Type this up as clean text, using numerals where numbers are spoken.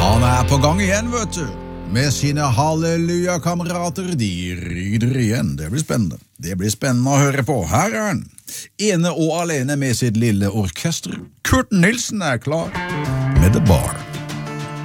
Han på gang igjen, vet du. Med sine halleluja-kamerater, de ryder igjen. Det blir spennende. Det blir spennende å høre på. Her han. Ene og alene med sitt lille orkester. Kurt Nilsen klar med The Bar.